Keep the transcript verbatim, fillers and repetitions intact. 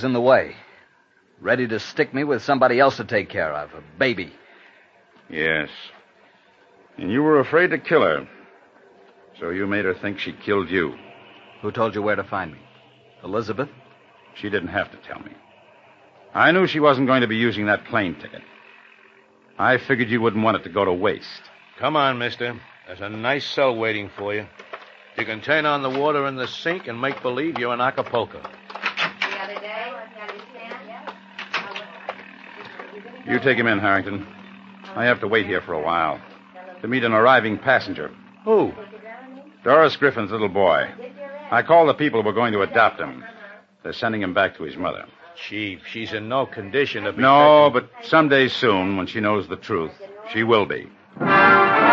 in the way. Ready to stick me with somebody else to take care of, a baby. Yes. And you were afraid to kill her. So you made her think she killed you. Who told you where to find me? Elizabeth? She didn't have to tell me. I knew she wasn't going to be using that plane ticket. I figured you wouldn't want it to go to waste. Come on, mister. There's a nice cell waiting for you. You can turn on the water in the sink and make believe you're in Acapulco. You take him in, Harrington. I have to wait here for a while to meet an arriving passenger. Who? Doris Griffin's little boy. I called the people who were going to adopt him. They're sending him back to his mother. Chief, she's in no condition to be... No, taken... but someday soon, when she knows the truth, she will be.